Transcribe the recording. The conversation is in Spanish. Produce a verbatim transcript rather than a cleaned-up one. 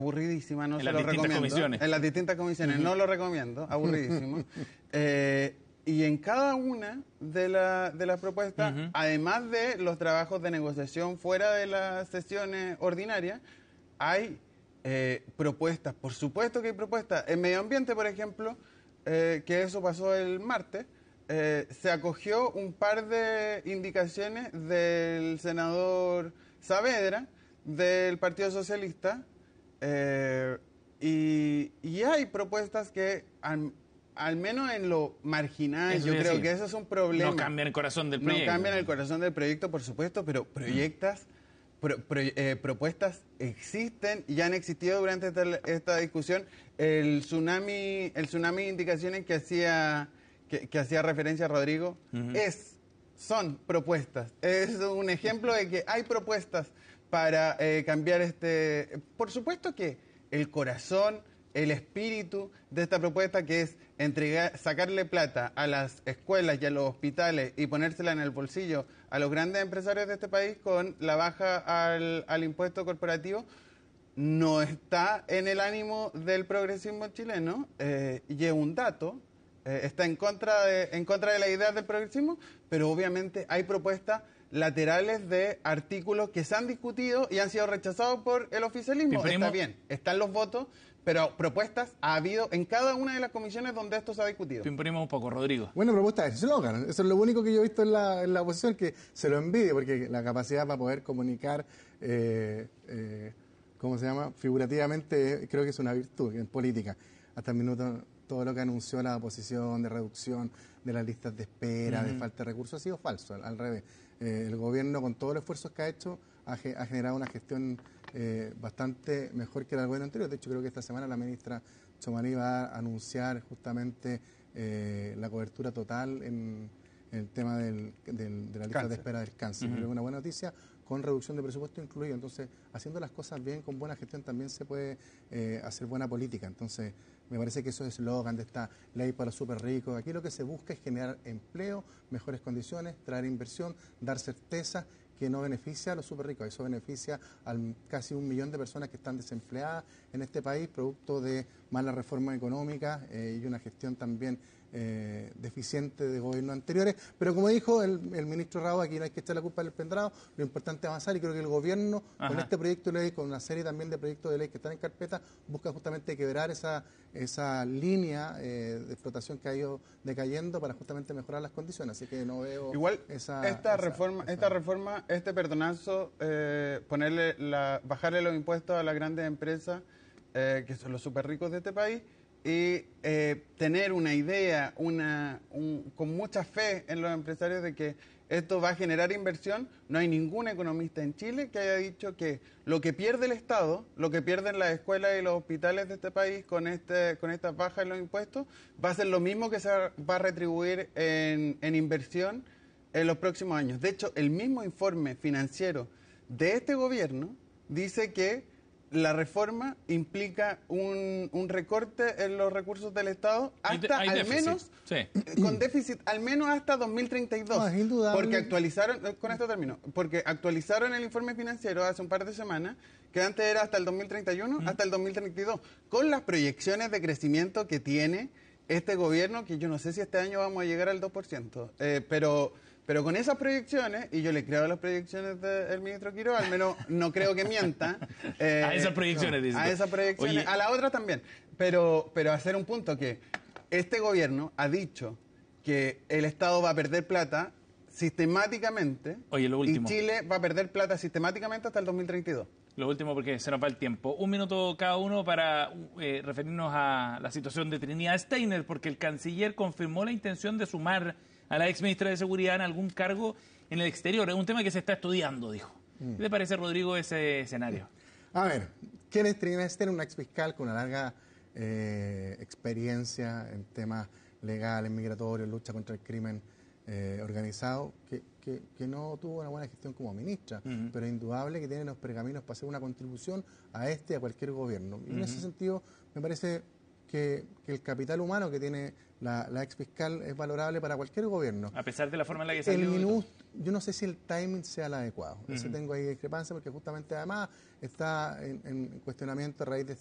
aburridísima, no en se las lo distintas recomiendo. comisiones. En las distintas comisiones, no lo recomiendo, aburridísimo. eh, y en cada una de, la, de las propuestas, Uh-huh. además de los trabajos de negociación fuera de las sesiones ordinarias, hay eh, propuestas, por supuesto que hay propuestas. En medio ambiente, por ejemplo, eh, que eso pasó el martes, eh, se acogió un par de indicaciones del senador Saavedra, del Partido Socialista, eh, y, y hay propuestas que, al, al menos en lo marginal, Eso yo es creo decir, que eso es un problema. no cambian el corazón del No proyecto. cambian el corazón del proyecto, por supuesto, pero proyectas, pro, pro, eh, propuestas existen y han existido durante esta, esta discusión. El tsunami, el tsunami de indicaciones que hacía, que, que hacía referencia a Rodrigo, uh-huh. es, son propuestas. Es un ejemplo de que hay propuestas para eh, cambiar este... Por supuesto que el corazón, el espíritu de esta propuesta, que es entregar, sacarle plata a las escuelas y a los hospitales y ponérsela en el bolsillo a los grandes empresarios de este país con la baja al, al impuesto corporativo, no está en el ánimo del progresismo chileno, eh, y es un dato, eh, está en contra, de, en contra de la idea del progresismo, pero obviamente hay propuestas laterales de artículos que se han discutido y han sido rechazados por el oficialismo. Pimprimos. Está bien, están los votos, pero propuestas ha habido en cada una de las comisiones donde esto se ha discutido. Pimprimos un poco, Rodrigo. Buena propuesta de eslogan. Eso es lo único que yo he visto en la, en la oposición, que se lo envidio, porque la capacidad para poder comunicar, eh, eh, ¿cómo se llama? Figurativamente, creo que es una virtud en política. Hasta el minuto, todo lo que anunció la oposición de reducción de las listas de espera, uh-huh. de falta de recursos, ha sido falso, al, al revés. Eh, el gobierno, con todos los esfuerzos que ha hecho, ha, ha generado una gestión eh, bastante mejor que la del gobierno anterior. De hecho, creo que esta semana la ministra Txomaní va a anunciar justamente eh, la cobertura total en, en el tema del, del, de la lista cáncer. de espera del cáncer. Uh-huh. Creo que es una buena noticia, con reducción de presupuesto incluido. Entonces, haciendo las cosas bien, con buena gestión, también se puede eh, hacer buena política. Entonces, me parece que eso es eslogan de esta ley para los súper ricos. Aquí lo que se busca es generar empleo, mejores condiciones, traer inversión, dar certeza, que no beneficia a los súper ricos. Eso beneficia a casi un millón de personas que están desempleadas en este país, producto de malas reformas económicas eh, y una gestión también eh, deficiente de gobiernos anteriores. Pero como dijo el, el ministro Rao, aquí no hay que echar la culpa del Pendrado, lo importante es avanzar, y creo que el gobierno, Ajá. con este proyecto de ley, con una serie también de proyectos de ley que están en carpeta, busca justamente quebrar esa, esa línea eh, de explotación que ha ido decayendo para justamente mejorar las condiciones. Así que no veo Igual esa... esta esa, reforma, esa... esta reforma, este perdonazo, eh, ponerle la, bajarle los impuestos a las grandes empresas, eh, que son los súper ricos de este país, y eh, tener una idea, una, un, con mucha fe en los empresarios de que esto va a generar inversión. No hay ningún economista en Chile que haya dicho que lo que pierde el Estado, lo que pierden las escuelas y los hospitales de este país con este con estas bajas en los impuestos, va a ser lo mismo que se va a retribuir en, en inversión en los próximos años. De hecho, el mismo informe financiero de este gobierno dice que la reforma implica un, un recorte en los recursos del Estado hasta hay, hay al déficit. menos, sí. con déficit al menos hasta dos mil treinta y dos. No, es indudable. Porque actualizaron, con esto termino, porque actualizaron el informe financiero hace un par de semanas, que antes era hasta el dos mil treinta y uno, mm. hasta el dos mil treinta y dos, con las proyecciones de crecimiento que tiene este gobierno, que yo no sé si este año vamos a llegar al dos por ciento, eh, pero... Pero con esas proyecciones, y yo le creo a las proyecciones del ministro Quiroga, al menos no creo que mienta. Eh, a esas proyecciones, no, dice. A esas proyecciones, Oye. a la otra también. Pero, pero hacer un punto que este gobierno ha dicho que el Estado va a perder plata sistemáticamente. Oye, lo último. Y Chile va a perder plata sistemáticamente hasta el dos mil treinta y dos. Lo último, porque se nos va el tiempo. Un minuto cada uno para eh, referirnos a la situación de Trinidad Steiner, porque el canciller confirmó la intención de sumar a la ex ministra de Seguridad en algún cargo en el exterior. Es un tema que se está estudiando, dijo. Mm. ¿Qué le parece, Rodrigo, ese escenario? A ver, ¿quién es Trinidad Steiner? Una ex fiscal con una larga eh, experiencia en temas legales, migratorios, lucha contra el crimen eh, organizado, que, que, que no tuvo una buena gestión como ministra, uh-huh. pero es indudable que tiene los pergaminos para hacer una contribución a este y a cualquier gobierno. Y uh-huh. en ese sentido, me parece que, que el capital humano que tiene la, la ex fiscal es valorable para cualquier gobierno. A pesar de la forma en la que El salió. minuto, yo no sé si el timing sea el adecuado. Uh-huh. Eso tengo ahí discrepancia porque justamente además está en, en cuestionamiento a raíz de